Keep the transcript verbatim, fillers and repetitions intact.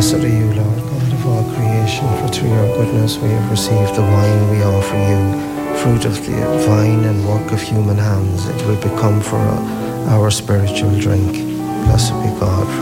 Blessed are you, Lord God of all creation, for through your goodness we have received the wine we offer you, fruit of the vine and work of human hands. It will become for our spiritual drink. Blessed be God